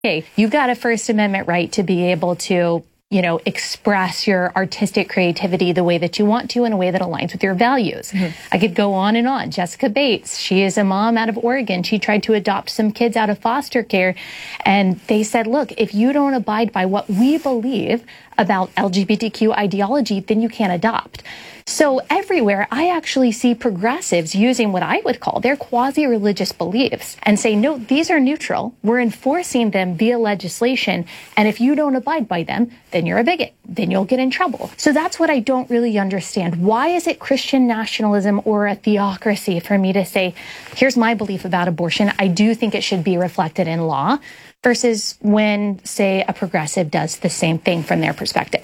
hey, you've got a First Amendment right to be able to, express your artistic creativity the way that you want to in a way that aligns with your values. Mm-hmm. I could go on and on. Jessica Bates, she is a mom out of Oregon. She tried to adopt some kids out of foster care. And they said, look, if you don't abide by what we believe about LGBTQ ideology, then you can't adopt. So everywhere, I actually see progressives using what I would call their quasi-religious beliefs and say, no, these are neutral. We're enforcing them via legislation. And if you don't abide by them, then you're a bigot. Then you'll get in trouble. So that's what I don't really understand. Why is it Christian nationalism or a theocracy for me to say, here's my belief about abortion. I do think it should be reflected in law versus when, say, a progressive does the same thing from their perspective.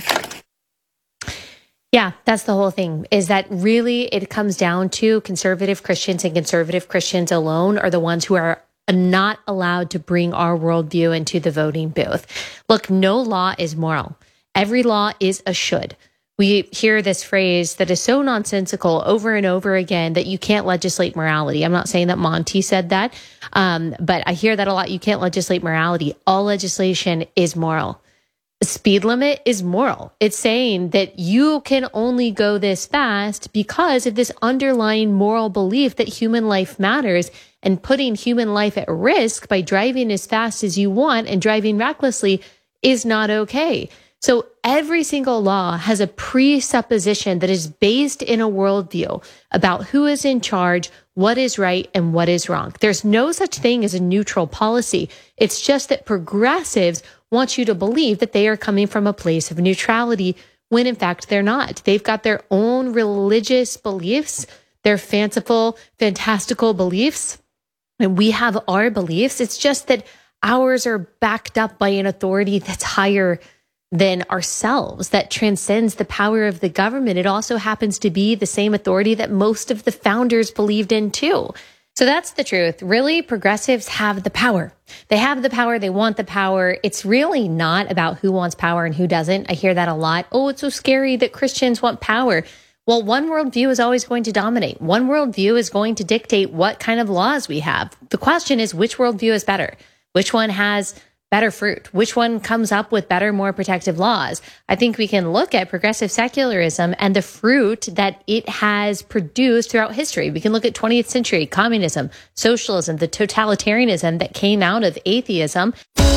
Yeah, that's the whole thing, is that really it comes down to conservative Christians, and conservative Christians alone are the ones who are not allowed to bring our worldview into the voting booth. Look, no law is moral. Every law is a should. We hear this phrase that is so nonsensical over and over again that you can't legislate morality. I'm not saying that Monty said that, but I hear that a lot. You can't legislate morality. All legislation is moral. The speed limit is moral. It's saying that you can only go this fast because of this underlying moral belief that human life matters, and putting human life at risk by driving as fast as you want and driving recklessly is not okay. So every single law has a presupposition that is based in a worldview about who is in charge, what is right, and what is wrong. There's no such thing as a neutral policy. It's just that progressives want you to believe that they are coming from a place of neutrality when in fact they're not. They've got their own religious beliefs, their fanciful, fantastical beliefs, and we have our beliefs. It's just that ours are backed up by an authority that's higher than ourselves, that transcends the power of the government. It also happens to be the same authority that most of the founders believed in too. So that's the truth. Really, progressives have the power. They have the power. They want the power. It's really not about who wants power and who doesn't. I hear that a lot. Oh, it's so scary that Christians want power. Well, one worldview is always going to dominate. One worldview is going to dictate what kind of laws we have. The question is, which worldview is better? Which one has better fruit? Which one comes up with better, more protective laws? I think we can look at progressive secularism and the fruit that it has produced throughout history. We can look at 20th century communism, socialism, the totalitarianism that came out of atheism.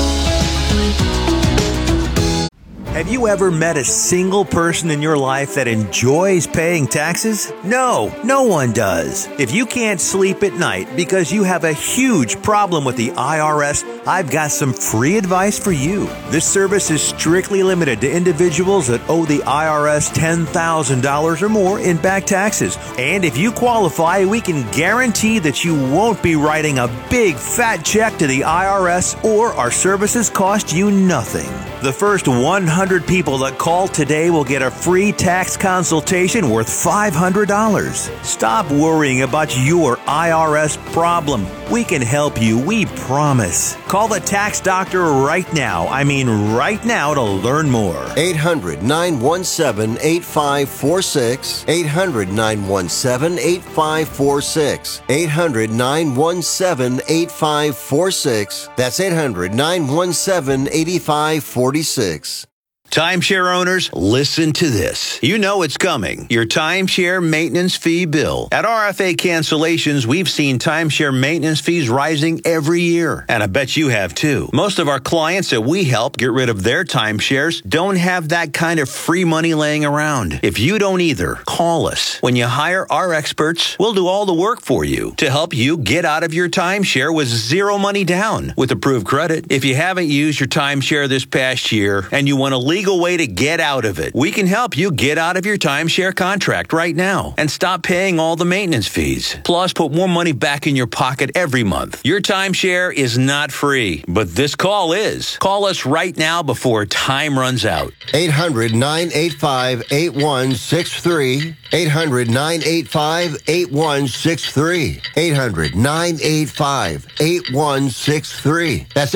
Have you ever met a single person in your life that enjoys paying taxes? No, no one does. If you can't sleep at night because you have a huge problem with the IRS, I've got some free advice for you. This service is strictly limited to individuals that owe the IRS $10,000 or more in back taxes. And if you qualify, we can guarantee that you won't be writing a big fat check to the IRS, or our services cost you nothing. The first 100 people that call today will get a free tax consultation worth $500. Stop worrying about your IRS problem. We can help you, we promise. Call the tax doctor right now. I mean right now, to learn more. 800-917-8546. 800-917-8546. 800-917-8546. That's 800-917-8546. Timeshare owners, listen to this. You know it's coming. Your timeshare maintenance fee bill. At RFA Cancellations, we've seen timeshare maintenance fees rising every year. And I bet you have too. Most of our clients that we help get rid of their timeshares don't have that kind of free money laying around. If you don't either, call us. When you hire our experts, we'll do all the work for you to help you get out of your timeshare with zero money down with approved credit. If you haven't used your timeshare this past year and you want to legal way to get out of it, we can help you get out of your timeshare contract right now and stop paying all the maintenance fees. Plus, put more money back in your pocket every month. Your timeshare is not free, but this call is. Call us right now before time runs out. 800-985-8163. 800-985-8163. 800-985-8163. That's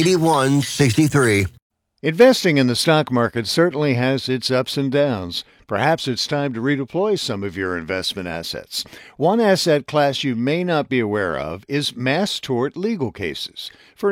800-985-8163. Investing in the stock market certainly has its ups and downs. Perhaps it's time to redeploy some of your investment assets. One asset class you may not be aware of is mass tort legal cases. For